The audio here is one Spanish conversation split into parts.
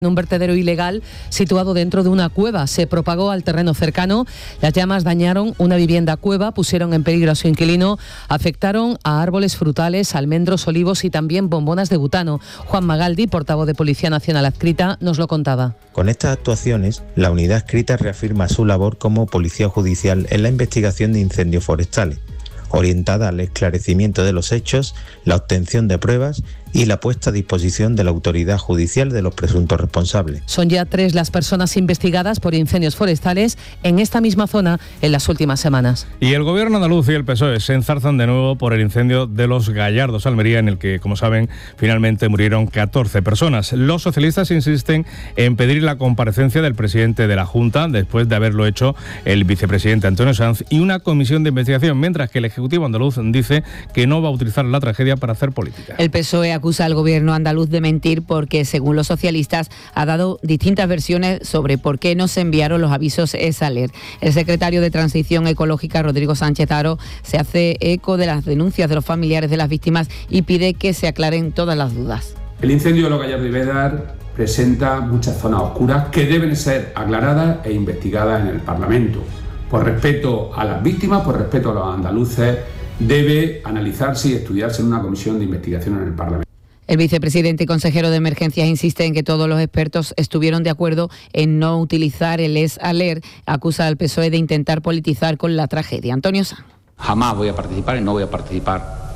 Un vertedero ilegal situado dentro de una cueva se propagó al terreno cercano. Las llamas dañaron una vivienda cueva, pusieron en peligro a su inquilino, afectaron a árboles frutales, almendros, olivos y también bombonas de butano. Juan Magaldi, portavoz de Policía Nacional adscrita, nos lo contaba. Con estas actuaciones, la unidad adscrita reafirma su labor como policía judicial en la investigación de incendios forestales, orientada al esclarecimiento de los hechos, la obtención de pruebas y la puesta a disposición de la autoridad judicial de los presuntos responsables. Son ya 3 las personas investigadas por incendios forestales en esta misma zona en las últimas semanas. Y el Gobierno andaluz y el PSOE se enzarzan de nuevo por el incendio de Los Gallardos, Almería, en el que, como saben, finalmente murieron 14 personas. Los socialistas insisten en pedir la comparecencia del presidente de la Junta, después de haberlo hecho el vicepresidente Antonio Sanz, y una comisión de investigación, mientras que el Ejecutivo andaluz dice que no va a utilizar la tragedia para hacer política. El PSOE acusa al Gobierno andaluz de mentir porque, según los socialistas, ha dado distintas versiones sobre por qué no se enviaron los avisos ESALER. El secretario de Transición Ecológica, Rodrigo Sánchez Haro, se hace eco de las denuncias de los familiares de las víctimas y pide que se aclaren todas las dudas. El incendio de Los Gallardos y Béjar presenta muchas zonas oscuras que deben ser aclaradas e investigadas en el Parlamento. Por respeto a las víctimas, por respeto a los andaluces, debe analizarse y estudiarse en una comisión de investigación en el Parlamento. El vicepresidente y consejero de Emergencias insiste en que todos los expertos estuvieron de acuerdo en no utilizar el ESALER. Acusa al PSOE de intentar politizar con la tragedia. Antonio Sanz. Jamás voy a participar y no voy a participar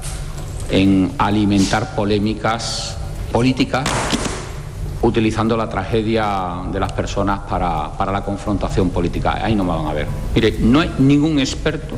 en alimentar polémicas políticas utilizando la tragedia de las personas para la confrontación política. Ahí no me van a ver. Mire, no hay ningún experto,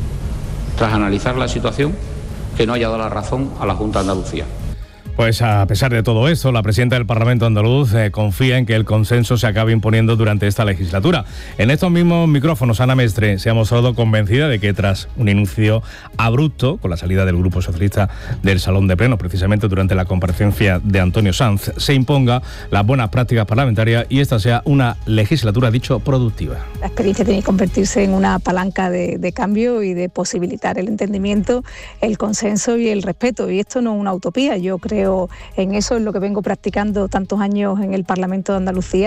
tras analizar la situación, que no haya dado la razón a la Junta de Andalucía. Pues a pesar de todo esto, la presidenta del Parlamento andaluz confía en que el consenso se acabe imponiendo durante esta legislatura. En estos mismos micrófonos, Ana Mestre se ha mostrado convencida de que tras un inicio abrupto, con la salida del Grupo Socialista del Salón de Plenos, precisamente durante la comparecencia de Antonio Sanz, se imponga las buenas prácticas parlamentarias y esta sea una legislatura, dicho, productiva. La experiencia tiene que convertirse en una palanca de cambio y de posibilitar el entendimiento, el consenso y el respeto. Y esto no es una utopía, yo creo en eso, es lo que vengo practicando tantos años en el Parlamento de Andalucía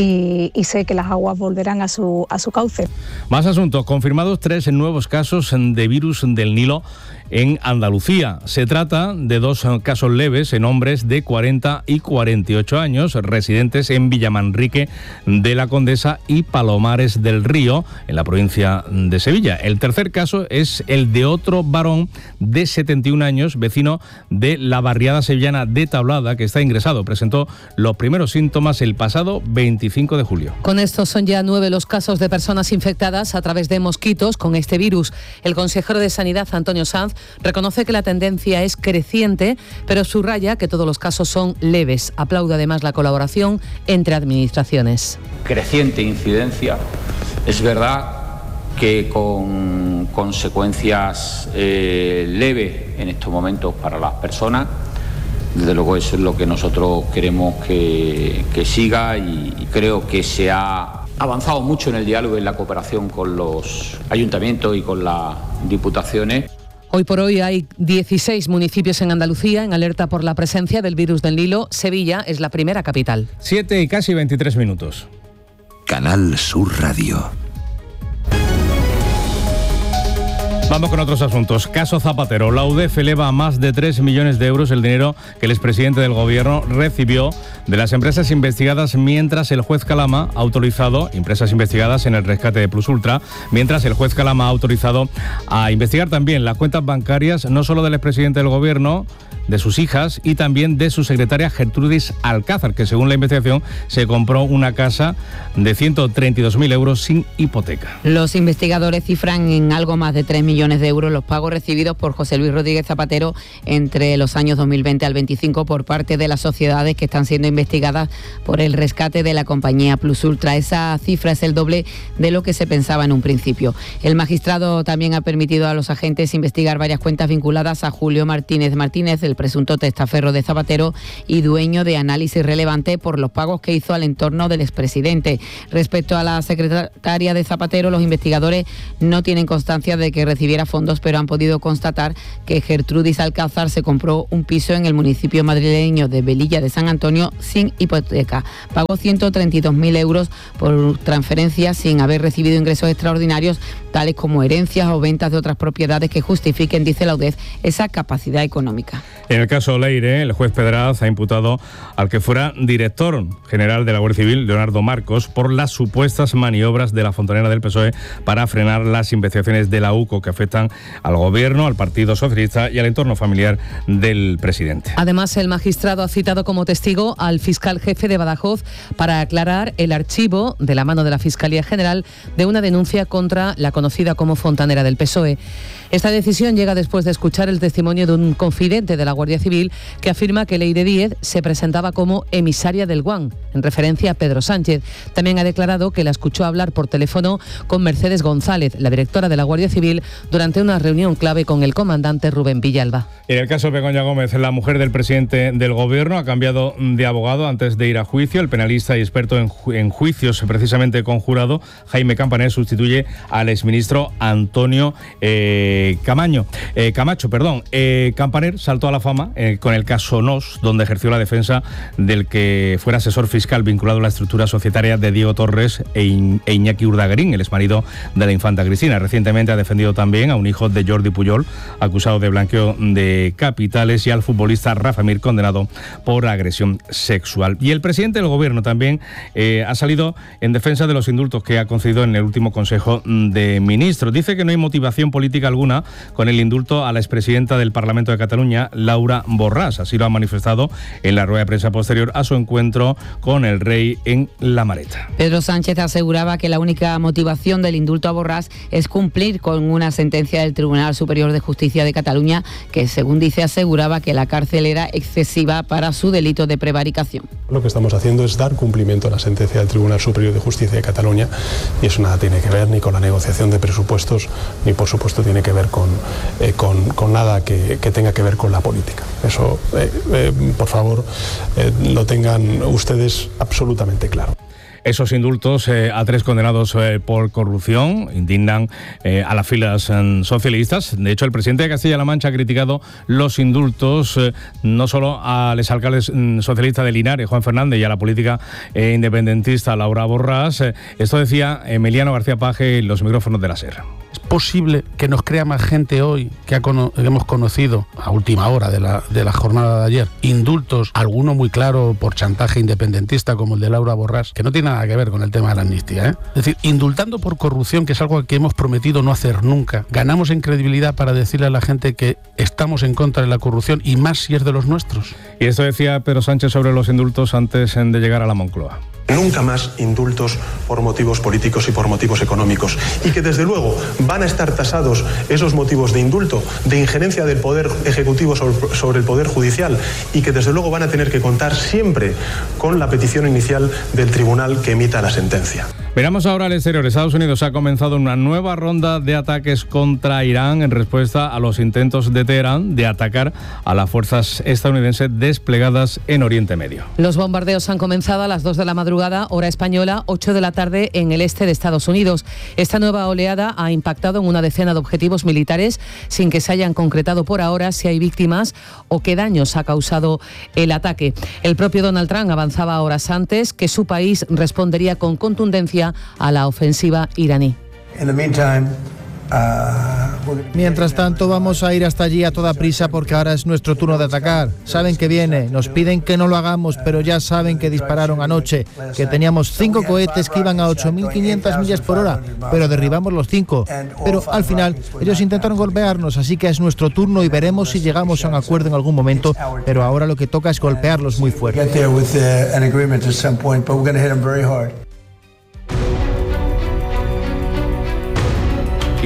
y sé que las aguas volverán a su cauce. Más asuntos. Confirmados 3 nuevos casos de virus del Nilo en Andalucía. Se trata de 2 casos leves en hombres de 40 y 48 años, residentes en Villamanrique de la Condesa y Palomares del Río, en la provincia de Sevilla. El tercer caso es el de otro varón de 71 años, vecino de la barriada sevillana de Tablada, que está ingresado. Presentó los primeros síntomas el pasado 25 de julio. Con esto son ya 9 los casos de personas infectadas a través de mosquitos con este virus. El consejero de Sanidad, Antonio Sanz, reconoce que la tendencia es creciente, pero subraya que todos los casos son leves. Aplaude además la colaboración entre administraciones. Creciente incidencia. Es verdad que con consecuencias leves en estos momentos para las personas. Desde luego eso es lo que nosotros queremos que siga y creo que se ha avanzado mucho en el diálogo y en la cooperación con los ayuntamientos y con las diputaciones. Hoy por hoy hay 16 municipios en Andalucía en alerta por la presencia del virus del Nilo. Sevilla es la primera capital. 7 y casi 23 minutos. Canal Sur Radio. Vamos con otros asuntos. Caso Zapatero. La UDEF eleva a más de 3 millones de euros el dinero que el expresidente del Gobierno recibió de las empresas investigadas mientras el juez Calama ha autorizado, empresas investigadas en el rescate de Plus Ultra, mientras el juez Calama ha autorizado a investigar también las cuentas bancarias, no solo del expresidente del Gobierno, de sus hijas y también de su secretaria Gertrudis Alcázar, que según la investigación se compró una casa de 132.000 euros sin hipoteca. Los investigadores cifran en algo más de 3 millones de euros los pagos recibidos por José Luis Rodríguez Zapatero entre los años 2020 al 25 por parte de las sociedades que están siendo investigadas por el rescate de la compañía Plus Ultra. Esa cifra es el doble de lo que se pensaba en un principio. El magistrado también ha permitido a los agentes investigar varias cuentas vinculadas a Julio Martínez Martínez, el presunto testaferro de Zapatero y dueño de Análisis Relevante por los pagos que hizo al entorno del expresidente. Respecto a la secretaria de Zapatero, los investigadores no tienen constancia de que recibiera fondos, pero han podido constatar que Gertrudis Alcázar se compró un piso en el municipio madrileño de Velilla de San Antonio sin hipoteca. Pagó 132.000 euros por transferencias sin haber recibido ingresos extraordinarios, tales como herencias o ventas de otras propiedades que justifiquen, dice la UDEF, esa capacidad económica. En el caso Leire, el juez Pedraz ha imputado al que fuera director general de la Guardia Civil, Leonardo Marcos, por las supuestas maniobras de la fontanera del PSOE para frenar las investigaciones de la UCO que afectan al Gobierno, al Partido Socialista y al entorno familiar del presidente. Además, el magistrado ha citado como testigo al fiscal jefe de Badajoz para aclarar el archivo, de la mano de la Fiscalía General, de una denuncia contra la conocida como fontanera del PSOE. Esta decisión llega después de escuchar el testimonio de un confidente de la Guardia Civil que afirma que Leire Díez se presentaba como emisaria del Guan, en referencia a Pedro Sánchez. También ha declarado que la escuchó hablar por teléfono con Mercedes González, la directora de la Guardia Civil, durante una reunión clave con el comandante Rubén Villalba. En el caso Begoña Gómez, la mujer del presidente del Gobierno, ha cambiado de abogado antes de ir a juicio. El penalista y experto en juicios, precisamente conjurado, Jaime Campaner, sustituye al exministro Antonio Camacho. Campaner saltó a la fama con el caso Nos, donde ejerció la defensa del que fuera asesor fiscal vinculado a la estructura societaria de Diego Torres e Iñaki Urdangarín, el exmarido de la infanta Cristina. Recientemente ha defendido también a un hijo de Jordi Pujol, acusado de blanqueo de capitales, y al futbolista Rafa Mir, condenado por agresión sexual. Y el presidente del Gobierno también ha salido en defensa de los indultos que ha concedido en el último Consejo de Ministros. Dice que no hay motivación política alguna con el indulto a la expresidenta del Parlamento de Cataluña, Laura Borràs. Así lo ha manifestado en la rueda de prensa posterior a su encuentro con el rey en La Mareta. Pedro Sánchez aseguraba que la única motivación del indulto a Borràs es cumplir con una sentencia del Tribunal Superior de Justicia de Cataluña que, según dice, aseguraba que la cárcel era excesiva para su delito de prevaricación. Lo que estamos haciendo es dar cumplimiento a la sentencia del Tribunal Superior de Justicia de Cataluña, y eso nada tiene que ver ni con la negociación de presupuestos, ni por supuesto tiene que ver con nada que tenga que ver con la política. Eso, por favor, lo tengan ustedes absolutamente claro. Esos indultos a 3 condenados por corrupción indignan a las filas socialistas. De hecho, el presidente de Castilla-La Mancha ha criticado los indultos no solo al exalcalde socialista de Linares, Juan Fernández, y a la política independentista Laura Borràs. Esto decía Emiliano García Paje en los micrófonos de la SER. ¿Es posible que nos crea más gente hoy que hemos conocido a última hora de la jornada de ayer indultos, alguno muy claro por chantaje independentista como el de Laura Borràs, que no tiene nada que ver con el tema de la amnistía, ¿eh? Es decir, indultando por corrupción, que es algo que hemos prometido no hacer nunca, ganamos en credibilidad para decirle a la gente que estamos en contra de la corrupción, y más si es de los nuestros. Y esto decía Pedro Sánchez sobre los indultos antes de llegar a la Moncloa. Nunca más indultos por motivos políticos y por motivos económicos, y que desde luego van a estar tasados esos motivos de indulto, de injerencia del Poder Ejecutivo sobre el Poder Judicial, y que desde luego van a tener que contar siempre con la petición inicial del tribunal que emita la sentencia. Miramos ahora al exterior. Estados Unidos ha comenzado una nueva ronda de ataques contra Irán en respuesta a los intentos de Teherán de atacar a las fuerzas estadounidenses desplegadas en Oriente Medio. Los bombardeos han comenzado a las 2 de la madrugada, hora española, 8 de la tarde en el este de Estados Unidos. Esta nueva oleada ha impactado en una decena de objetivos militares sin que se hayan concretado por ahora si hay víctimas o qué daños ha causado el ataque. El propio Donald Trump avanzaba horas antes que su país respondería con contundencia a la ofensiva iraní. Mientras tanto, vamos a ir hasta allí a toda prisa porque ahora es nuestro turno de atacar. Saben que viene, nos piden que no lo hagamos, pero ya saben que dispararon anoche, que teníamos 5 cohetes que iban a 8.500 millas por hora, pero derribamos los 5. Pero al final, ellos intentaron golpearnos, así que es nuestro turno y veremos si llegamos a un acuerdo en algún momento, pero ahora lo que toca es golpearlos muy fuerte.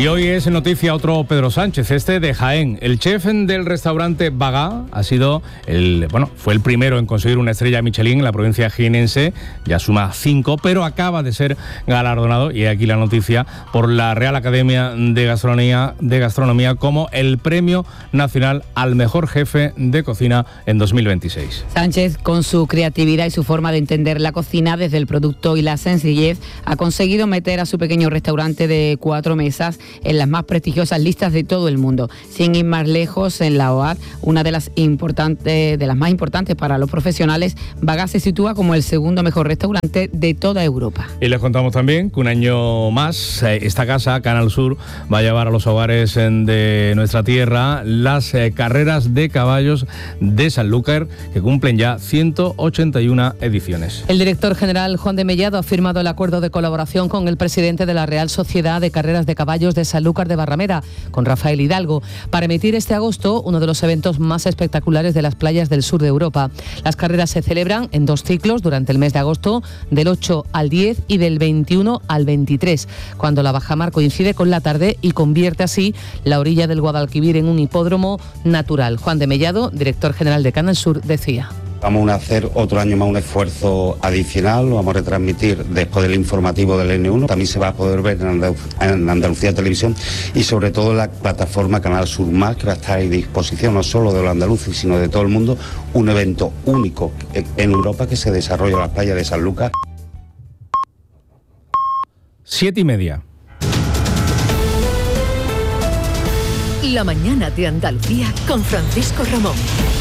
Y hoy es noticia otro Pedro Sánchez, este de Jaén. El chef del restaurante Bagá fue el primero en conseguir una estrella Michelin en la provincia jienense, ya suma 5, pero acaba de ser galardonado, y aquí la noticia, por la Real Academia de Gastronomía como el Premio Nacional al Mejor Jefe de Cocina en 2026. Sánchez, con su creatividad y su forma de entender la cocina desde el producto y la sencillez, ha conseguido meter a su pequeño restaurante de 4 mesas en las más prestigiosas listas de todo el mundo. Sin ir más lejos, en la OAD, una de las más importantes para los profesionales, Bagá se sitúa como el segundo mejor restaurante de toda Europa. Y les contamos también que un año más esta casa, Canal Sur, va a llevar a los hogares de nuestra tierra las carreras de caballos de Sanlúcar, que cumplen ya 181 ediciones. El director general Juan de Mellado ha firmado el acuerdo de colaboración con el presidente de la Real Sociedad de Carreras de Caballos de Sanlúcar de Barrameda, con Rafael Hidalgo, para emitir este agosto uno de los eventos más espectaculares de las playas del sur de Europa. Las carreras se celebran en 2 ciclos durante el mes de agosto, del 8 al 10 y del 21 al 23, cuando la bajamar coincide con la tarde y convierte así la orilla del Guadalquivir en un hipódromo natural. Juan de Mellado, director general de Canal Sur, decía: vamos a hacer otro año más un esfuerzo adicional, lo vamos a retransmitir después del informativo del N1, también se va a poder ver en Andalucía Televisión y sobre todo en la plataforma Canal Sur Más, que va a estar a disposición no solo de los andaluces sino de todo el mundo, un evento único en Europa que se desarrolla en las playas de Sanlúcar. 7:30. La mañana de Andalucía con Francisco Ramón.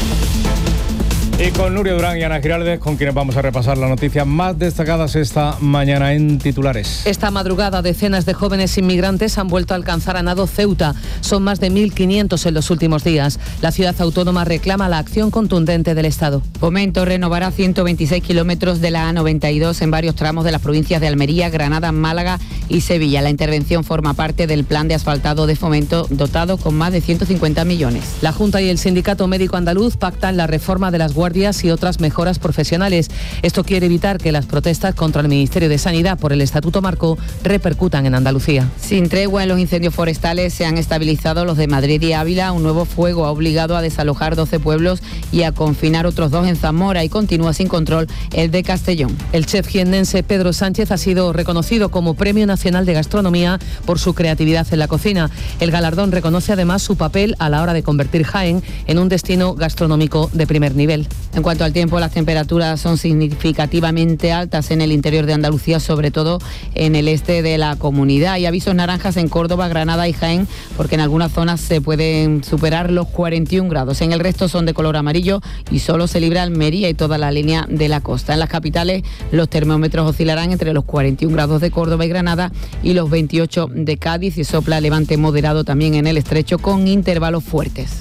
Y con Nuria Durán y Ana Giraldez, con quienes vamos a repasar las noticias más destacadas esta mañana en titulares. Esta madrugada, decenas de jóvenes inmigrantes han vuelto a alcanzar a nado Ceuta. Son más de 1.500 en los últimos días. La ciudad autónoma reclama la acción contundente del Estado. Fomento renovará 126 kilómetros de la A92 en varios tramos de las provincias de Almería, Granada, Málaga y Sevilla. La intervención forma parte del plan de asfaltado de Fomento, dotado con más de 150 millones. La Junta y el Sindicato Médico Andaluz pactan la reforma de las guardias y otras mejoras profesionales. Esto quiere evitar que las protestas contra el Ministerio de Sanidad por el Estatuto Marco repercutan en Andalucía. Sin tregua en los incendios forestales, se han estabilizado los de Madrid y Ávila. Un nuevo fuego ha obligado a desalojar 12 pueblos y a confinar otros 2 en Zamora, y continúa sin control el de Castellón. El chef jiennense Pedro Sánchez ha sido reconocido como Premio Nacional de Gastronomía por su creatividad en la cocina. El galardón reconoce además su papel a la hora de convertir Jaén en un destino gastronómico de primer nivel. En cuanto al tiempo, las temperaturas son significativamente altas en el interior de Andalucía, sobre todo en el este de la comunidad. Hay avisos naranjas en Córdoba, Granada y Jaén, porque en algunas zonas se pueden superar los 41 grados. En el resto son de color amarillo y solo se libra Almería y toda la línea de la costa. En las capitales los termómetros oscilarán entre los 41 grados de Córdoba y Granada y los 28 de Cádiz, y sopla levante moderado también en el estrecho con intervalos fuertes.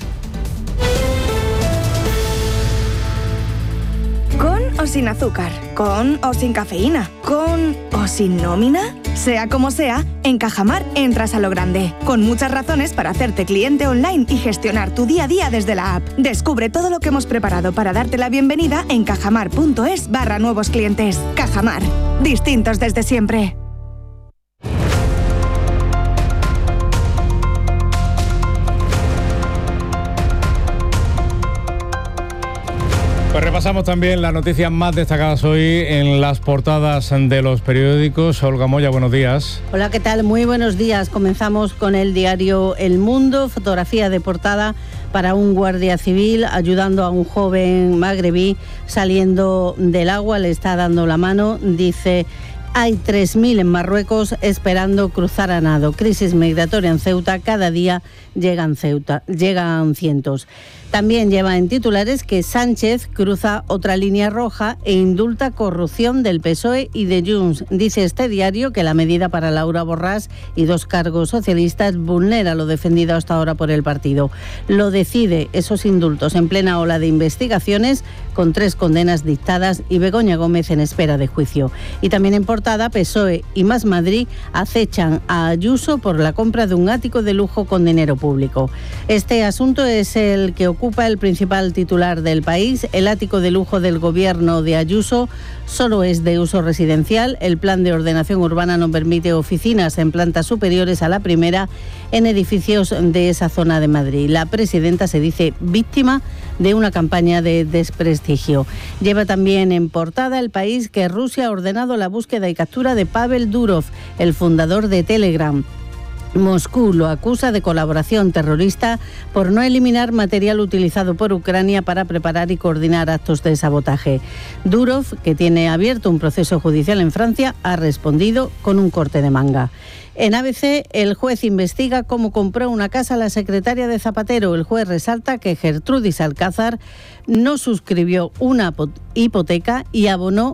¿Con o sin azúcar? ¿Con o sin cafeína? ¿Con o sin nómina? Sea como sea, en Cajamar entras a lo grande, con muchas razones para hacerte cliente online y gestionar tu día a día desde la app. Descubre todo lo que hemos preparado para darte la bienvenida en cajamar.es/nuevos clientes. Cajamar, distintos desde siempre. Pues repasamos también las noticias más destacadas hoy en las portadas de los periódicos. Olga Moya, buenos días. Hola, ¿qué tal? Muy buenos días. Comenzamos con el diario El Mundo. Fotografía de portada para un guardia civil ayudando a un joven magrebí saliendo del agua. Le está dando la mano. Dice: hay 3.000 en Marruecos esperando cruzar a nado. Crisis migratoria en Ceuta. Cada día llegan cientos. También lleva en titulares que Sánchez cruza otra línea roja e indulta corrupción del PSOE y de Junts. Dice este diario que la medida para Laura Borràs y 2 cargos socialistas vulnera lo defendido hasta ahora por el partido. Lo decide esos indultos en plena ola de investigaciones, con 3 condenas dictadas y Begoña Gómez en espera de juicio. Y también en portada, PSOE y Más Madrid acechan a Ayuso por la compra de un ático de lujo con dinero público. Este asunto es el que ocurre ocupa el principal titular del país. El ático de lujo del gobierno de Ayuso solo es de uso residencial. El plan de ordenación urbana no permite oficinas en plantas superiores a la primera en edificios de esa zona de Madrid. La presidenta se dice víctima de una campaña de desprestigio. Lleva también en portada El País que Rusia ha ordenado la búsqueda y captura de Pavel Durov, el fundador de Telegram. Moscú lo acusa de colaboración terrorista por no eliminar material utilizado por Ucrania para preparar y coordinar actos de sabotaje. Durov, que tiene abierto un proceso judicial en Francia, ha respondido con un corte de manga. En ABC, el juez investiga cómo compró una casa la secretaria de Zapatero. El juez resalta que Gertrudis Alcázar no suscribió una hipoteca y abonó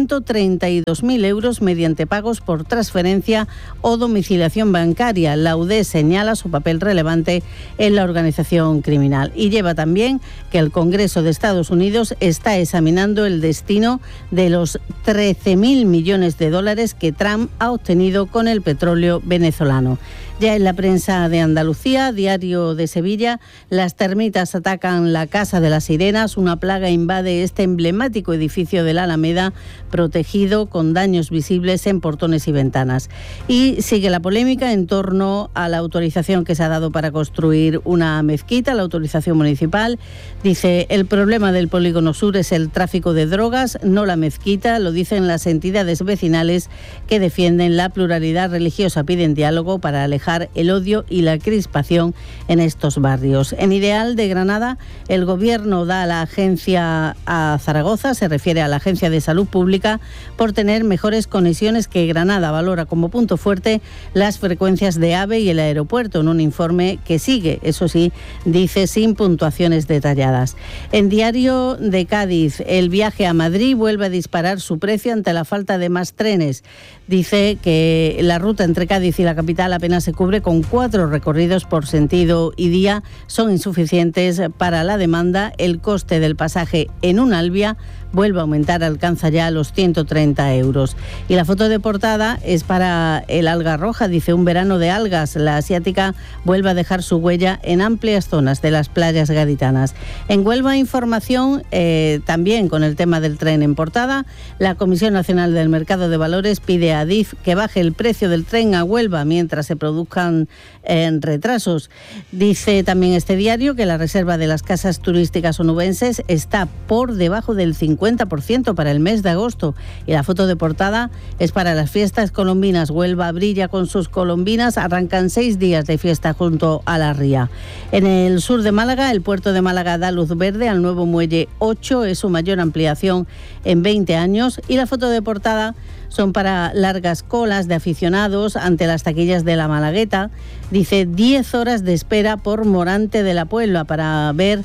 132.000 euros mediante pagos por transferencia o domiciliación bancaria. La UDE señala su papel relevante en la organización criminal y lleva también que el Congreso de Estados Unidos está examinando el destino de los 13.000 millones de dólares que Trump ha obtenido con el petróleo venezolano. Ya en la prensa de Andalucía, Diario de Sevilla, las termitas atacan la Casa de las Sirenas. Una plaga invade este emblemático edificio de la Alameda, protegido con daños visibles en portones y ventanas. Y sigue la polémica en torno a la autorización que se ha dado para construir una mezquita, la autorización municipal. Dice, el problema del Polígono Sur es el tráfico de drogas, no la mezquita, lo dicen las entidades vecinales que defienden la pluralidad religiosa. Piden diálogo para alejar el odio y la crispación en estos barrios. En Ideal de Granada, el gobierno da a la agencia a Zaragoza, se refiere a la Agencia de Salud Pública, por tener mejores conexiones que Granada. Valora como punto fuerte las frecuencias de AVE y el aeropuerto en un informe que sigue, eso sí, dice sin puntuaciones detalladas. En Diario de Cádiz, el viaje a Madrid vuelve a disparar su precio ante la falta de más trenes. Dice que la ruta entre Cádiz y la capital apenas se cubre con 4 recorridos por sentido y día. Son insuficientes para la demanda. El coste del pasaje en un Alvia vuelve a aumentar, alcanza ya los 130 euros. Y la foto de portada es para el alga roja, dice un verano de algas. La asiática vuelve a dejar su huella en amplias zonas de las playas gaditanas. En Huelva Información, también con el tema del tren en portada, la Comisión Nacional del Mercado de Valores pide a Adif que baje el precio del tren a Huelva mientras se produzcan retrasos. Dice también este diario que la reserva de las casas turísticas onubenses está por debajo del 50% para el mes de agosto. Y la foto de portada es para las fiestas colombinas. Huelva brilla con sus colombinas. Arrancan 6 días de fiesta junto a la ría. En el sur de Málaga, el puerto de Málaga da luz verde al nuevo muelle 8. Es su mayor ampliación en 20 años. Y la foto de portada son para largas colas de aficionados ante las taquillas de la Malagueta. Dice 10 horas de espera por Morante de la Puebla para ver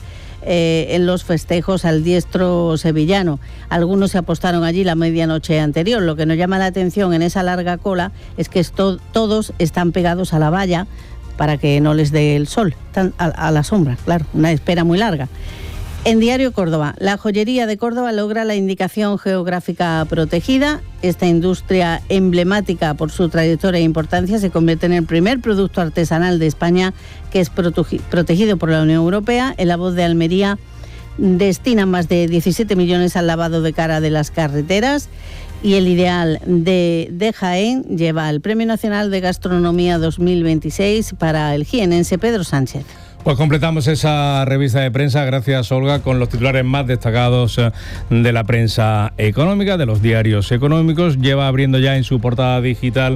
en los festejos al diestro sevillano. Algunos se apostaron allí la medianoche anterior. Lo que nos llama la atención en esa larga cola es que todos están pegados a la valla para que no les dé el sol, están a la sombra, claro, una espera muy larga. En Diario Córdoba, la joyería de Córdoba logra la indicación geográfica protegida. Esta industria emblemática por su trayectoria e importancia se convierte en el primer producto artesanal de España que es protegido por la Unión Europea. En La Voz de Almería destina más de 17 millones al lavado de cara de las carreteras. Y el Ideal de Jaén lleva el Premio Nacional de Gastronomía 2026 para el jienense Pedro Sánchez. Pues completamos esa revista de prensa, gracias Olga, con los titulares más destacados de la prensa económica, de los diarios económicos. Lleva abriendo ya en su portada digital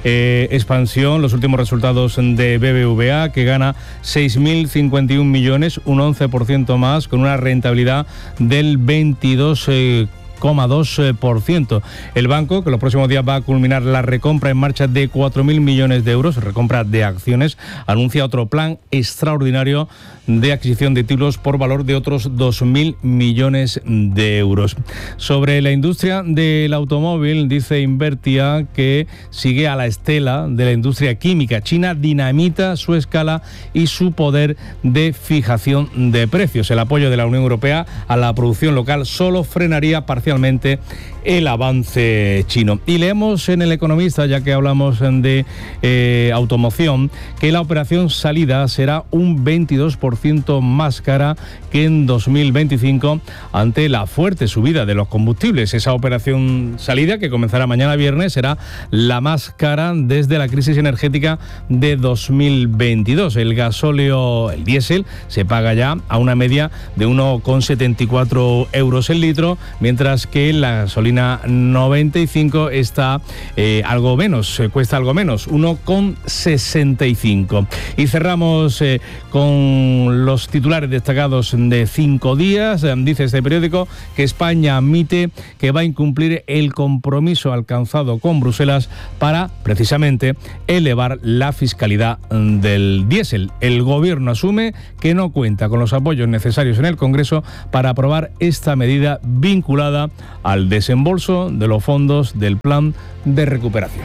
Expansión los últimos resultados de BBVA, que gana 6.051 millones, un 11% más, con una rentabilidad del 22,2%. El banco, que los próximos días va a culminar la recompra en marcha de 4.000 millones de euros, recompra de acciones, anuncia otro plan extraordinario de adquisición de títulos por valor de otros 2.000 millones de euros. Sobre la industria del automóvil, dice Invertia que sigue a la estela de la industria química. China dinamita su escala y su poder de fijación de precios. El apoyo de la Unión Europea a la producción local solo frenaría parcialmente parcialmente el avance chino. Y leemos en El Economista, ya que hablamos de automoción, que la operación salida será un 22% más cara que en 2025 ante la fuerte subida de los combustibles. Esa operación salida, que comenzará mañana viernes, será la más cara desde la crisis energética de 2022. El gasóleo, el diésel, se paga ya a una media de 1,74 euros el litro, mientras que la gasolina 95 está algo menos, cuesta algo menos, 1,65. Y cerramos con los titulares destacados de 5 días. Dice este periódico que España admite que va a incumplir el compromiso alcanzado con Bruselas para, precisamente, elevar la fiscalidad del diésel. El gobierno asume que no cuenta con los apoyos necesarios en el Congreso para aprobar esta medida vinculada al desembolso de los fondos del plan de recuperación.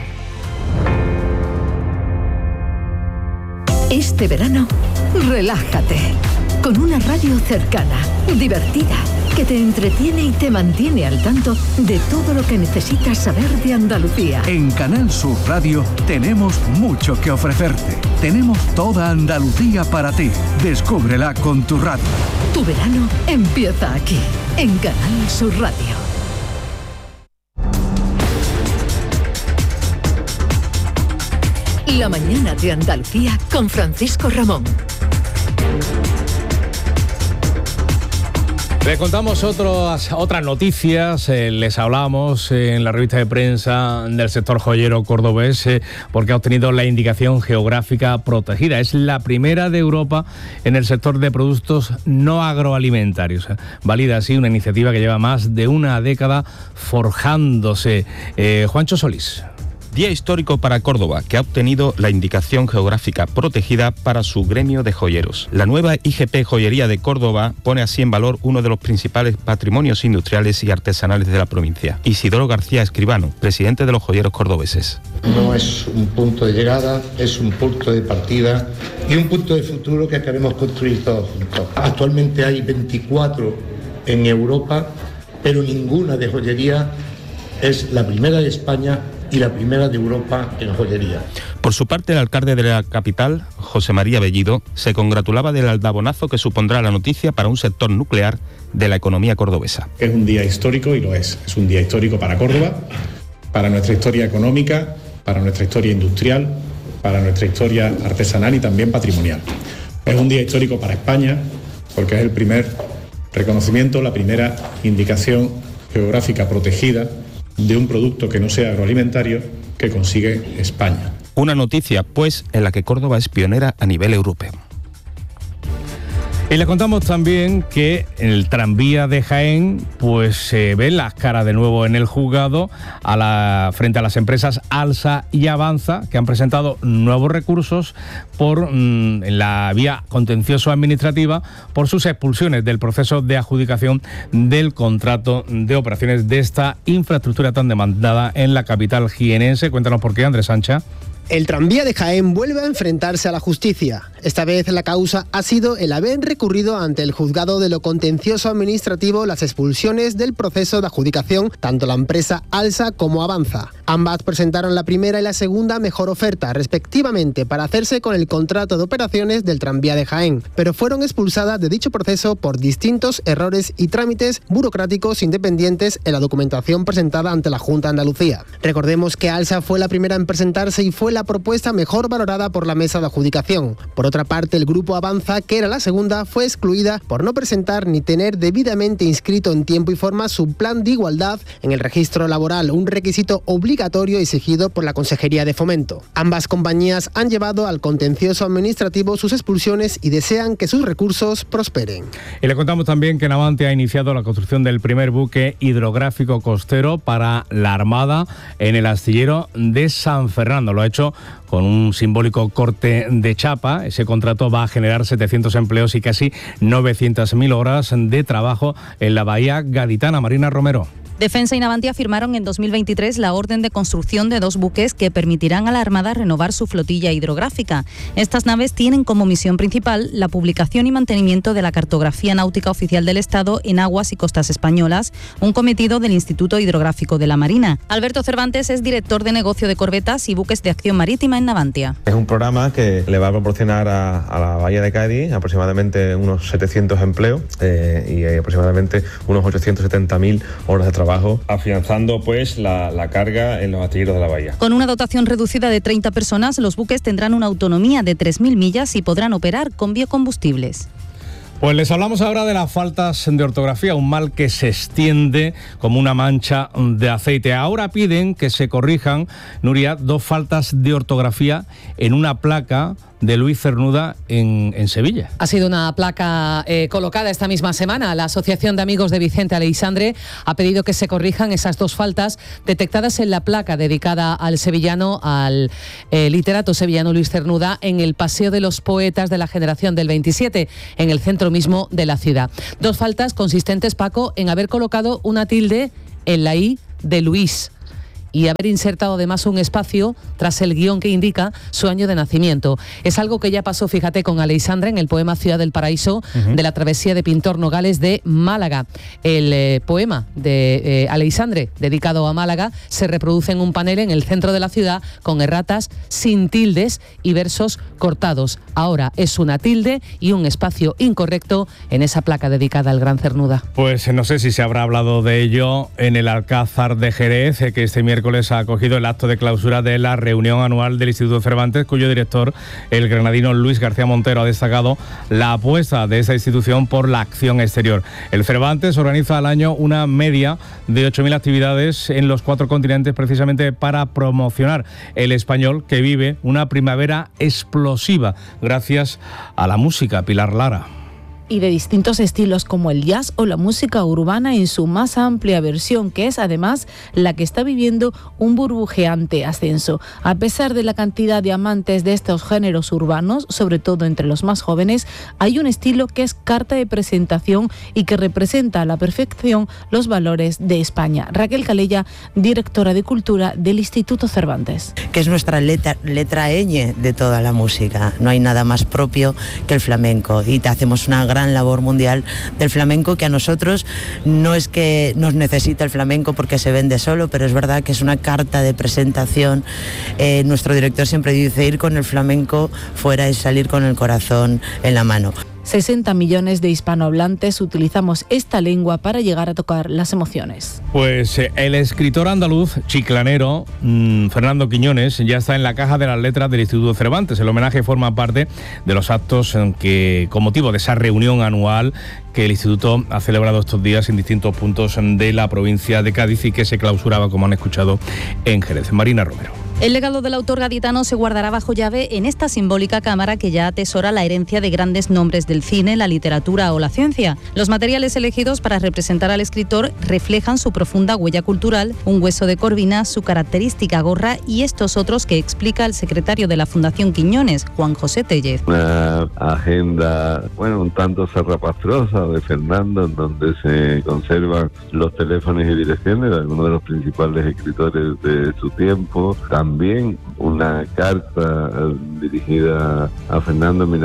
Este verano, relájate con una radio cercana, divertida, que te entretiene y te mantiene al tanto de todo lo que necesitas saber de Andalucía. En Canal Sur Radio tenemos mucho que ofrecerte. Tenemos toda Andalucía para ti. Descúbrela con tu radio. Tu verano empieza aquí, en Canal Sur Radio. La mañana de Andalucía con Francisco Ramón. Les contamos otras noticias. Les hablamos en la revista de prensa del sector joyero cordobés porque ha obtenido la indicación geográfica protegida. Es la primera de Europa en el sector de productos no agroalimentarios. Valida así una iniciativa que lleva más de una década forjándose. Juancho Solís. Día histórico para Córdoba, que ha obtenido la indicación geográfica protegida para su gremio de joyeros. La nueva IGP Joyería de Córdoba pone así en valor uno de los principales patrimonios industriales y artesanales de la provincia. Isidoro García Escribano, presidente de los joyeros cordobeses. No es un punto de llegada, es un punto de partida y un punto de futuro que queremos construir todos juntos. Actualmente hay 24 en Europa, pero ninguna de joyería. Es la primera de España y la primera de Europa en joyería. Por su parte, el alcalde de la capital, José María Bellido, se congratulaba del aldabonazo que supondrá la noticia para un sector nuclear de la economía cordobesa. Es un día histórico y lo es. Es un día histórico para Córdoba, para nuestra historia económica, para nuestra historia industrial, para nuestra historia artesanal y también patrimonial. Es un día histórico para España porque es el primer reconocimiento, la primera indicación geográfica protegida de un producto que no sea agroalimentario que consigue España. Una noticia, pues, en la que Córdoba es pionera a nivel europeo. Y le contamos también que en el tranvía de Jaén pues se ven las caras de nuevo en el juzgado frente a las empresas Alsa y Avanza, que han presentado nuevos recursos en la vía contencioso administrativa por sus expulsiones del proceso de adjudicación del contrato de operaciones de esta infraestructura tan demandada en la capital jienense. Cuéntanos por qué, Andrés Sancha. El tranvía de Jaén vuelve a enfrentarse a la justicia. Esta vez la causa ha sido el haber recurrido ante el juzgado de lo contencioso administrativo las expulsiones del proceso de adjudicación, tanto la empresa Alsa como Avanza. Ambas presentaron la primera y la segunda mejor oferta, respectivamente, para hacerse con el contrato de operaciones del tranvía de Jaén, pero fueron expulsadas de dicho proceso por distintos errores y trámites burocráticos independientes en la documentación presentada ante la Junta de Andalucía. Recordemos que Alsa fue la primera en presentarse y fue la propuesta mejor valorada por la mesa de adjudicación. Por otra parte, el grupo Avanza, que era la segunda, fue excluida por no presentar ni tener debidamente inscrito en tiempo y forma su plan de igualdad en el registro laboral, un requisito obligatorio exigido por la Consejería de Fomento. Ambas compañías han llevado al contencioso administrativo sus expulsiones y desean que sus recursos prosperen. Y le contamos también que Navante ha iniciado la construcción del primer buque hidrográfico costero para la Armada en el astillero de San Fernando. Lo ha hecho con un simbólico corte de chapa. Ese contrato va a generar 700 empleos y casi 900.000 horas de trabajo en la bahía gaditana. Marina Romero. Defensa y Navantia firmaron en 2023 la orden de construcción de 2 buques que permitirán a la Armada renovar su flotilla hidrográfica. Estas naves tienen como misión principal la publicación y mantenimiento de la cartografía náutica oficial del Estado en aguas y costas españolas, un cometido del Instituto Hidrográfico de la Marina. Alberto Cervantes es director de negocio de corbetas y buques de acción marítima en Navantia. Es un programa que le va a proporcionar a la Bahía de Cádiz aproximadamente unos 700 empleos y aproximadamente unos 870.000 horas de trabajo, afianzando pues la carga en los astilleros de la bahía. Con una dotación reducida de 30 personas, los buques tendrán una autonomía de 3.000 millas y podrán operar con biocombustibles. Pues les hablamos ahora de las faltas de ortografía, un mal que se extiende como una mancha de aceite. Ahora piden que se corrijan, Nuria, 2 faltas de ortografía en una placa de Luis Cernuda en Sevilla. Ha sido una placa colocada esta misma semana. La Asociación de Amigos de Vicente Aleixandre ha pedido que se corrijan esas 2 faltas detectadas en la placa dedicada al sevillano, al literato sevillano Luis Cernuda, en el Paseo de los Poetas de la Generación del 27, en el centro mismo de la ciudad. 2 faltas consistentes, Paco, en haber colocado una tilde en la I de Luis y haber insertado además un espacio tras el guión que indica su año de nacimiento. Es algo que ya pasó, fíjate, con Aleixandre en el poema Ciudad del Paraíso de la travesía de Pintor Nogales de Málaga. El poema de Aleixandre, dedicado a Málaga, se reproduce en un panel en el centro de la ciudad con erratas sin tildes y versos cortados. Ahora es una tilde y un espacio incorrecto en esa placa dedicada al gran Cernuda. Pues no sé si se habrá hablado de ello en el Alcázar de Jerez, que este miércoles ha acogido el acto de clausura de la reunión anual del Instituto Cervantes, cuyo director, el granadino Luis García Montero, ha destacado la apuesta de esta institución por la acción exterior. El Cervantes organiza al año una media de 8.000 actividades en los 4 continentes, precisamente para promocionar el español, que vive una primavera explosiva gracias a la música. Pilar Lara. Y de distintos estilos como el jazz o la música urbana en su más amplia versión, que es además la que está viviendo un burbujeante ascenso. A pesar de la cantidad de amantes de estos géneros urbanos, sobre todo entre los más jóvenes, hay un estilo que es carta de presentación y que representa a la perfección los valores de España. Raquel Calella, directora de Cultura del Instituto Cervantes. Que es nuestra letra ñ de toda la música. No hay nada más propio que el flamenco y te hacemos una gran labor mundial del flamenco, que a nosotros no es que nos necesite el flamenco porque se vende solo, pero es verdad que es una carta de presentación. Nuestro director siempre dice: ir con el flamenco fuera es salir con el corazón en la mano. 60 millones de hispanohablantes utilizamos esta lengua para llegar a tocar las emociones. Pues el escritor andaluz chiclanero Fernando Quiñones ya está en la caja de las letras del Instituto Cervantes. El homenaje forma parte de los actos que, con motivo de esa reunión anual que el Instituto ha celebrado estos días en distintos puntos de la provincia de Cádiz y que se clausuraba, como han escuchado, en Jerez. Marina Romero. El legado del autor gaditano se guardará bajo llave en esta simbólica cámara que ya atesora la herencia de grandes nombres del cine, la literatura o la ciencia. Los materiales elegidos para representar al escritor reflejan su profunda huella cultural, un hueso de corvina, su característica gorra y estos otros que explica el secretario de la Fundación Quiñones, Juan José Tellez. Una agenda, un tanto zarrapastrosa de Fernando, en donde se conservan los teléfonos y direcciones de algunos de los principales escritores de su tiempo. También una carta dirigida a Fernando en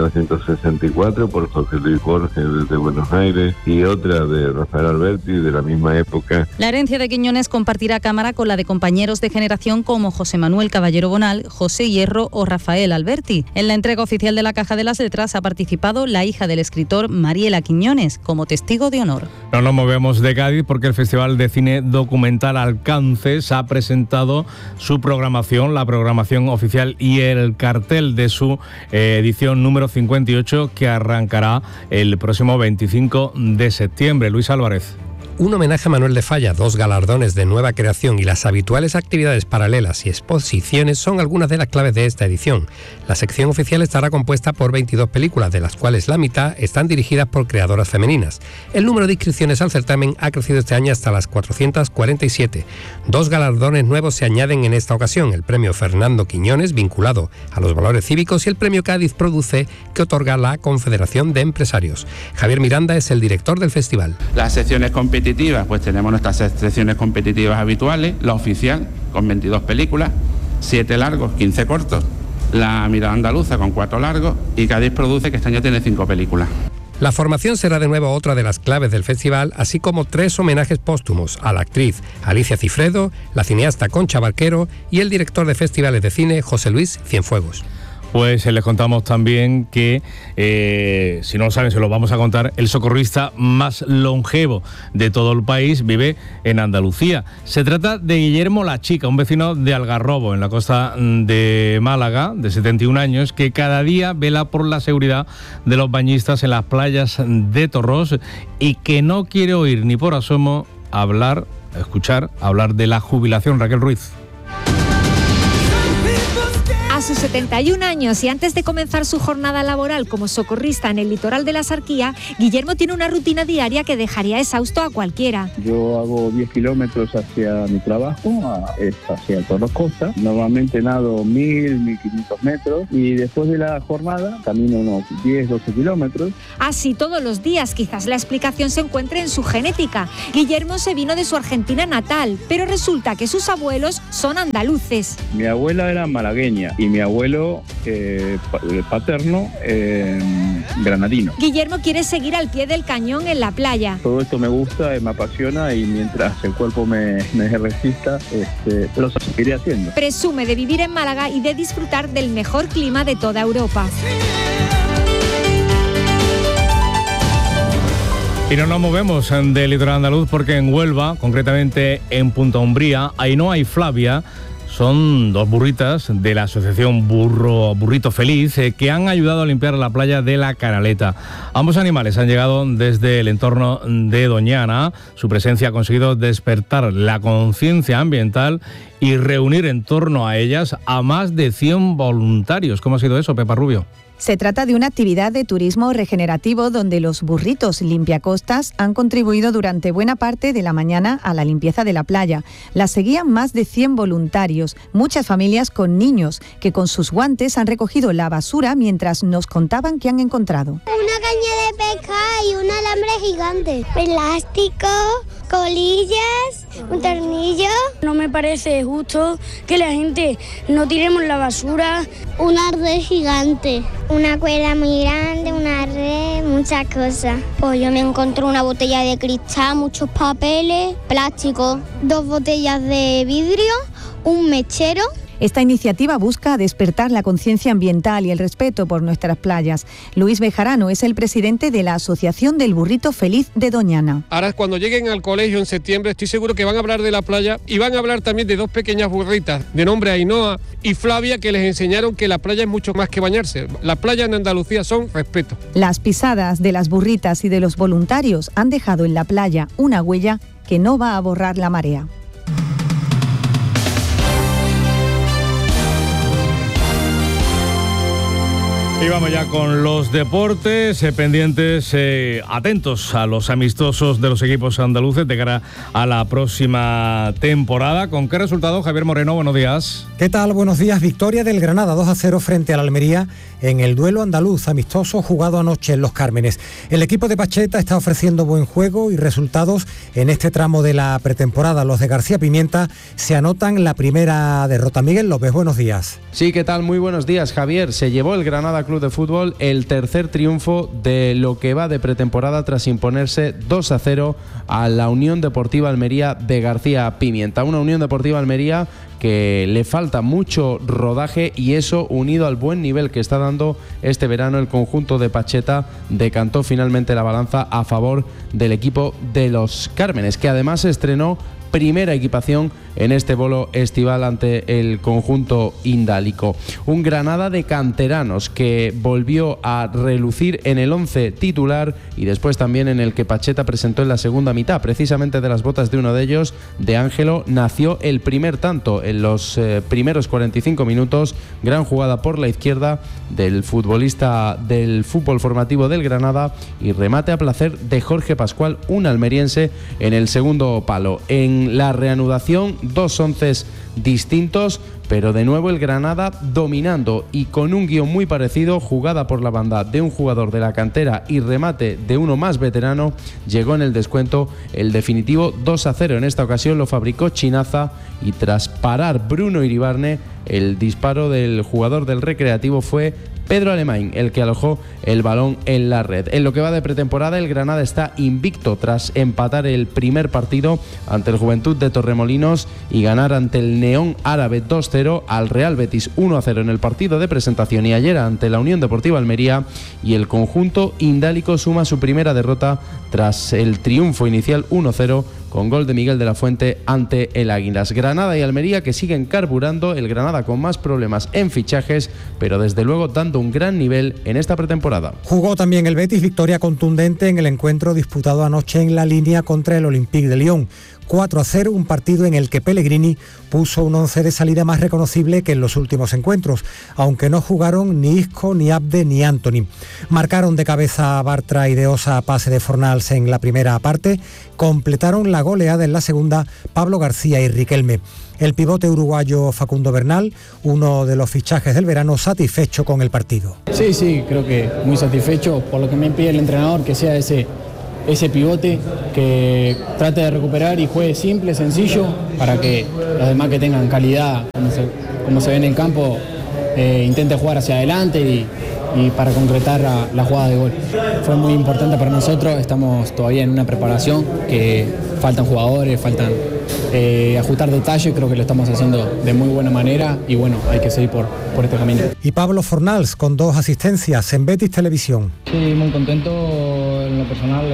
1964 por Jorge Luis Borges desde Buenos Aires y otra de Rafael Alberti de la misma época. La herencia de Quiñones compartirá cámara con la de compañeros de generación como José Manuel Caballero Bonal, José Hierro o Rafael Alberti. En la entrega oficial de la Caja de las Letras ha participado la hija del escritor, Mariela Quiñones, como testigo de honor. No nos movemos de Cádiz porque el Festival de Cine Documental Alcances ha presentado su programación, la programación oficial y el cartel de su edición número 58, que arrancará el próximo 25 de septiembre. Luis Álvarez. Un homenaje a Manuel de Falla, 2 galardones de nueva creación y las habituales actividades paralelas y exposiciones son algunas de las claves de esta edición. La sección oficial estará compuesta por 22 películas, de las cuales la mitad están dirigidas por creadoras femeninas. El número de inscripciones al certamen ha crecido este año hasta las 447. 2 galardones nuevos se añaden en esta ocasión: el premio Fernando Quiñones, vinculado a los valores cívicos, y el premio Cádiz Produce, que otorga la Confederación de Empresarios. Javier Miranda es el director del festival. Las secciones competitivas competitivas, pues tenemos nuestras secciones competitivas habituales, la oficial con 22 películas, 7 largos, 15 cortos, la mirada andaluza con 4 largos y Cádiz Produce, que este año tiene 5 películas. La formación será de nuevo otra de las claves del festival, así como 3 homenajes póstumos a la actriz Alicia Cifredo, la cineasta Concha Barquero y el director de festivales de cine José Luis Cienfuegos. Pues les contamos también que, si no lo saben, se lo vamos a contar, el socorrista más longevo de todo el país vive en Andalucía. Se trata de Guillermo La Chica, un vecino de Algarrobo, en la costa de Málaga, de 71 años, que cada día vela por la seguridad de los bañistas en las playas de Torros y que no quiere oír ni por asomo escuchar hablar de la jubilación. Raquel Ruiz. A sus 71 años y antes de comenzar su jornada laboral como socorrista en el litoral de la Sarquía, Guillermo tiene una rutina diaria que dejaría exhausto a cualquiera. Yo hago 10 kilómetros hacia mi trabajo, hacia Torros Costa. Normalmente nado 1.000-1.500 metros y después de la jornada camino unos 10-12 kilómetros. Así todos los días, quizás la explicación se encuentre en su genética. Guillermo se vino de su Argentina natal, pero resulta que sus abuelos son andaluces. Mi abuela era malagueña y mi abuelo paterno granadino. Guillermo quiere seguir al pie del cañón en la playa. Todo esto me gusta, me apasiona y mientras el cuerpo me resista, lo seguiré haciendo. Presume de vivir en Málaga y de disfrutar del mejor clima de toda Europa. Y no nos movemos del litoral andaluz porque en Huelva, concretamente en Punta Umbría, Ainhoa y Flavia son 2 burritas de la asociación Burrito Feliz que han ayudado a limpiar la playa de la Canaleta. Ambos animales han llegado desde el entorno de Doñana. Su presencia ha conseguido despertar la conciencia ambiental y reunir en torno a ellas a más de 100 voluntarios. ¿Cómo ha sido eso, Pepa Rubio? Se trata de una actividad de turismo regenerativo donde los burritos limpiacostas han contribuido durante buena parte de la mañana a la limpieza de la playa. La seguían más de 100 voluntarios, muchas familias con niños, que con sus guantes han recogido la basura mientras nos contaban qué han encontrado. Una caña de pesca y un alambre gigante, plástico, colillas, un tornillo. No me parece justo que la gente no tiremos la basura. Una red gigante, una cuerda muy grande, una red, muchas cosas. Pues yo me encontré una botella de cristal, muchos papeles, plástico, 2 botellas de vidrio, un mechero. Esta iniciativa busca despertar la conciencia ambiental y el respeto por nuestras playas. Luis Bejarano es el presidente de la Asociación del Burrito Feliz de Doñana. Ahora, cuando lleguen al colegio en septiembre, estoy seguro que van a hablar de la playa y van a hablar también de 2 pequeñas burritas de nombre Ainhoa y Flavia, que les enseñaron que la playa es mucho más que bañarse. La playa en Andalucía son respeto. Las pisadas de las burritas y de los voluntarios han dejado en la playa una huella que no va a borrar la marea. Y vamos ya con los deportes, pendientes, atentos a los amistosos de los equipos andaluces de cara a la próxima temporada. ¿Con qué resultado, Javier Moreno? Buenos días. ¿Qué tal? Buenos días. Victoria del Granada 2-0 frente al Almería en el duelo andaluz amistoso jugado anoche en Los Cármenes. El equipo de Pacheta está ofreciendo buen juego y resultados en este tramo de la pretemporada. Los de García Pimienta se anotan la primera derrota. Miguel López, buenos días. Sí, ¿qué tal? Muy buenos días, Javier. Se llevó el Granada Club de Fútbol el tercer triunfo de lo que va de pretemporada tras imponerse 2-0 a la Unión Deportiva Almería de García Pimienta. Una Unión Deportiva Almería que le falta mucho rodaje y eso, unido al buen nivel que está dando este verano el conjunto de Pacheta, decantó finalmente la balanza a favor del equipo de Los Cármenes, que además estrenó primera equipación en este bolo estival ante el conjunto indálico. Un Granada de canteranos que volvió a relucir en el 11 titular y después también en el que Pacheta presentó en la segunda mitad. Precisamente de las botas de uno de ellos, de Ángelo, nació el primer tanto en los primeros 45 minutos. Gran jugada por la izquierda del futbolista del fútbol formativo del Granada y remate a placer de Jorge Pascual, un almeriense, en el segundo palo. En la reanudación 2 onces distintos, pero de nuevo el Granada dominando y con un guión muy parecido, jugada por la banda de un jugador de la cantera y remate de uno más veterano, llegó en el descuento el definitivo 2-0. En esta ocasión lo fabricó Chinaza y tras parar Bruno Iribarne, el disparo del jugador del Recreativo fue Pedro Alemán el que alojó el balón en la red. En lo que va de pretemporada, el Granada está invicto tras empatar el primer partido ante el Juventud de Torremolinos y ganar ante el Neón Árabe 2-0, al Real Betis 1-0 en el partido de presentación y ayer ante la Unión Deportiva Almería, y el conjunto indálico suma su primera derrota tras el triunfo inicial 1-0 con gol de Miguel de la Fuente ante el Águilas. Granada y Almería que siguen carburando, el Granada con más problemas en fichajes, pero desde luego dando un gran nivel en esta pretemporada. Jugó también el Betis, victoria contundente en el encuentro disputado anoche en La Línea contra el Olympique de Lyon. 4-0, un partido en el que Pellegrini puso un once de salida más reconocible que en los últimos encuentros, aunque no jugaron ni Isco, ni Abde, ni Antony. Marcaron de cabeza Bartra y de Osa a pase de Fornals en la primera parte, completaron la goleada en la segunda Pablo García y Riquelme. El pivote uruguayo Facundo Bernal, uno de los fichajes del verano, satisfecho con el partido. Sí, creo que muy satisfecho por lo que me pide el entrenador, que sea ese pivote, que trate de recuperar y juegue simple, sencillo, para que los demás que tengan calidad, como se ve en el campo, intente jugar hacia adelante y para concretar la jugada de gol. Fue muy importante para nosotros, estamos todavía en una preparación, que faltan jugadores, faltan ajustar detalles, creo que lo estamos haciendo de muy buena manera y bueno, hay que seguir por este camino. Y Pablo Fornals con 2 asistencias en Betis Televisión. Sí, muy contento en lo personal,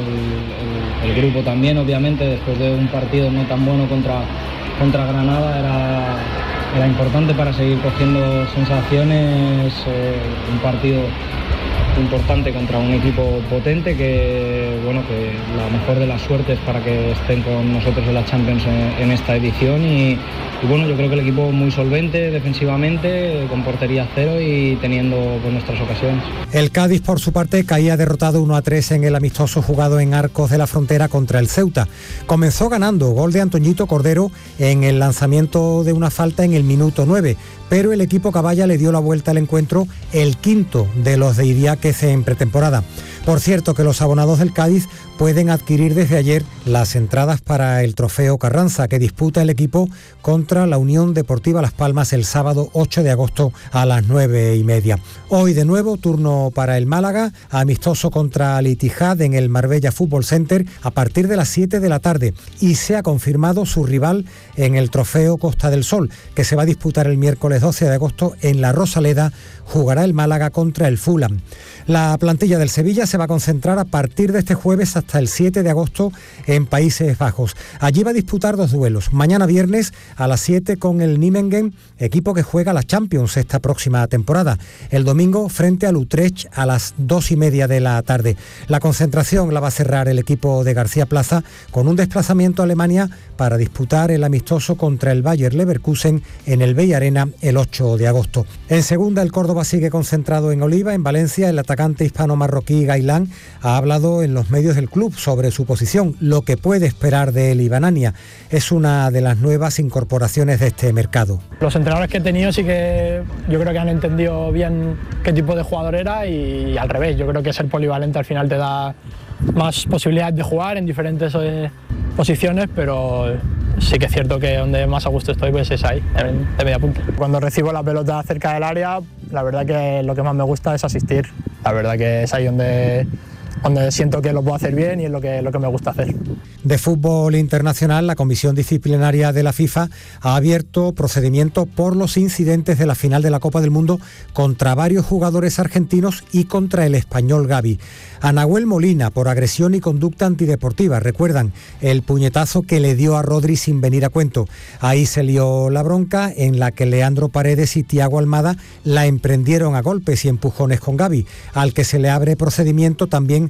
el grupo también, obviamente, después de un partido no tan bueno contra Granada, era importante para seguir cogiendo sensaciones, un partido importante contra un equipo potente que la mejor de las suertes para que estén con nosotros en la Champions en esta edición y bueno, yo creo que el equipo muy solvente defensivamente, con portería cero y teniendo nuestras ocasiones. El Cádiz por su parte caía derrotado 1-3 en el amistoso jugado en Arcos de la Frontera contra el Ceuta. Comenzó ganando, gol de Antoñito Cordero en el lanzamiento de una falta en el minuto 9, pero el equipo caballa le dio la vuelta al encuentro, el quinto de los de Idiáquez en pretemporada. Por cierto que los abonados del Cádiz pueden adquirir desde ayer las entradas para el Trofeo Carranza que disputa el equipo contra la Unión Deportiva Las Palmas el sábado 8 de agosto a las 9:30. Hoy de nuevo turno para el Málaga, amistoso contra Al Ittihad en el Marbella Fútbol Center a partir de las 7 de la tarde y se ha confirmado su rival en el Trofeo Costa del Sol que se va a disputar el miércoles 12 de agosto en La Rosaleda. Jugará el Málaga contra el Fulham. La plantilla del Sevilla se va a concentrar a partir de este jueves hasta el 7 de agosto en Países Bajos. Allí va a disputar 2 duelos. Mañana viernes a las 7 con el Nijmegen, equipo que juega la Champions esta próxima temporada. El domingo frente al Utrecht a las 2:30 de la tarde. La concentración la va a cerrar el equipo de García Plaza con un desplazamiento a Alemania para disputar el amistoso contra el Bayer Leverkusen en el Bey Arena el 8 de agosto. En segunda, el Córdoba sigue concentrado en Oliva. En Valencia, el atacante hispano-marroquí Gailán ha hablado en los medios del club sobre su posición, lo que puede esperar de él Ibanania. Es una de las nuevas incorporaciones de este mercado. Los entrenadores que he tenido sí que yo creo que han entendido bien qué tipo de jugador era y al revés, yo creo que ser polivalente al final te da más posibilidades de jugar en diferentes posiciones, pero sí que es cierto que donde más a gusto estoy pues es ahí, de media punta. Cuando recibo la pelota cerca del área, la verdad que lo que más me gusta es asistir. La verdad que es ahí donde siento que lo puedo hacer bien y es lo que me gusta hacer. De fútbol internacional, la Comisión Disciplinaria de la FIFA ha abierto procedimiento por los incidentes de la final de la Copa del Mundo contra varios jugadores argentinos y contra el español Gavi. A Nahuel Molina por agresión y conducta antideportiva. Recuerdan el puñetazo que le dio a Rodri sin venir a cuento. Ahí se lió la bronca en la que Leandro Paredes y Thiago Almada la emprendieron a golpes y empujones con Gavi, al que se le abre procedimiento también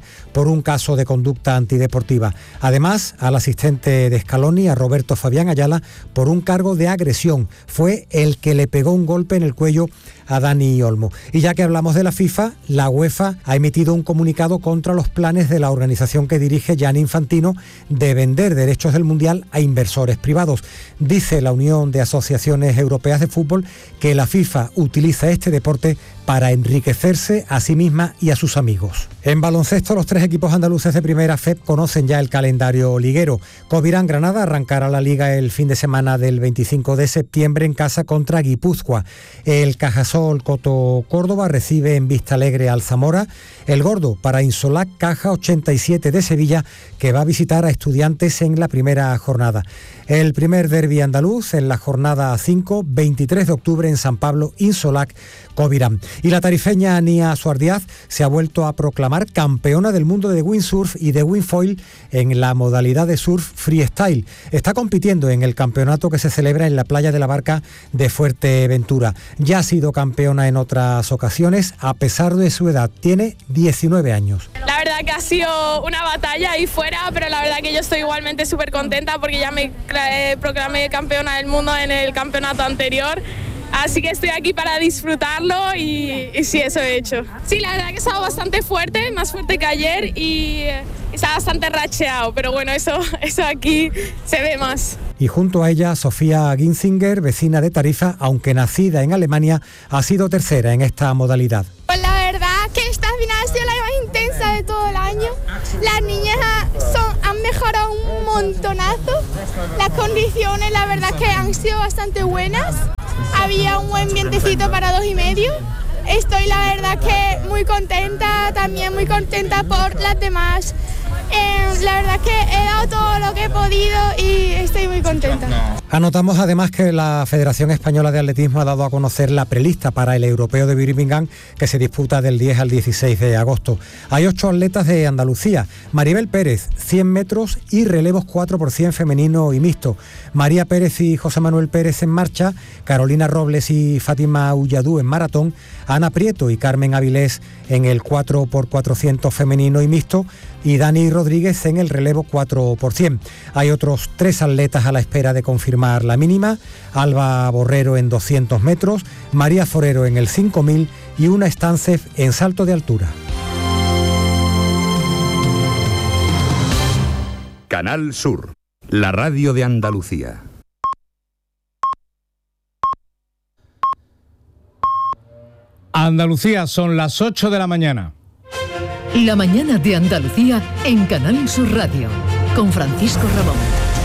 por un caso de conducta antideportiva. Además, al asistente de Scaloni, a Roberto Fabián Ayala, por un cargo de agresión. Fue el que le pegó un golpe en el cuello a Dani Olmo. Y ya que hablamos de la FIFA, la UEFA ha emitido un comunicado contra los planes de la organización que dirige Gianni Infantino de vender derechos del Mundial a inversores privados. Dice la Unión de Asociaciones Europeas de Fútbol que la FIFA utiliza este deporte para enriquecerse a sí misma y a sus amigos. En baloncesto, los 3 equipos andaluces de Primera FEP conocen ya el calendario liguero. Covirán Granada arrancará la liga el fin de semana del 25 de septiembre en casa contra Guipúzcoa. El Cajasol Coto Córdoba recibe en Vistalegre al Zamora. El Gordo para Insolac Caja 87 de Sevilla, que va a visitar a Estudiantes en la primera jornada. El primer derbi andaluz en la jornada 5, 23 de octubre en San Pablo, Insolac Covirán. Y la tarifeña Nia Suardiaz se ha vuelto a proclamar campeona del mundo de windsurf y de windfoil en la modalidad de surf freestyle. Está compitiendo en el campeonato que se celebra en la playa de la Barca de Fuerteventura. Ya ha sido campeona en otras ocasiones, a pesar de su edad. Tiene 19 años. La verdad que ha sido una batalla ahí fuera, pero la verdad que yo estoy igualmente súper contenta porque ya me proclamé campeona del mundo en el campeonato anterior. Así que estoy aquí para disfrutarlo y sí, eso he hecho. Sí, la verdad que he estado bastante fuerte, más fuerte que ayer y estaba bastante racheado, pero bueno, eso aquí se ve más. Y junto a ella, Sofía Ginzinger, vecina de Tarifa, aunque nacida en Alemania, ha sido tercera en esta modalidad. Pues la verdad que esta final ha sido la más intensa de todo el año. Las niñas han mejorado un montonazo. Las condiciones, la verdad que han sido bastante buenas. Había un buen vientecito para 2,5. Estoy la verdad que muy contenta, también muy contenta por las demás. La verdad que he dado todo lo que he podido y estoy muy contenta. Anotamos además que la Federación Española de Atletismo ha dado a conocer la prelista para el Europeo de Birmingham, que se disputa del 10 al 16 de agosto. Hay 8 atletas de Andalucía: Maribel Pérez, 100 metros y relevos 4x100 femenino y mixto; María Pérez y José Manuel Pérez en marcha; Carolina Robles y Fátima Ulladú en maratón; Ana Prieto y Carmen Avilés en el 4x400 femenino y mixto; y Dani Rodríguez en el relevo 4x100. Hay otros 3 atletas a la espera de confirmar la mínima: Alba Borrero en 200 metros, María Forero en el 5000 y Una Estancef en salto de altura. Canal Sur, la radio de Andalucía. Andalucía, son las 8 de la mañana. La mañana de Andalucía en Canal Sur Radio, con Francisco Ramón.